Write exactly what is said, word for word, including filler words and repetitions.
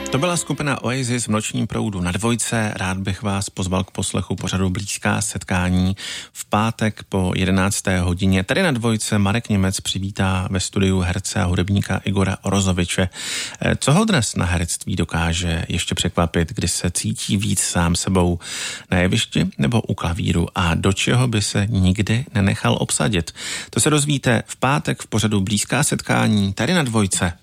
To byla skupina Oasis v nočním proudu na Dvojce. Rád bych vás pozval k poslechu pořadu Blízká setkání. V pátek po jedenácté hodině tady na Dvojce Marek Němec přivítá ve studiu herce a hudebníka Igora Orozoviče. Co ho dnes na herectví dokáže ještě překvapit, kdy se cítí víc sám sebou na jevišti nebo u klavíru a do čeho by se nikdy nenechal obsadit? To se dozvíte v pátek v pořadu Blízká setkání tady na Dvojce.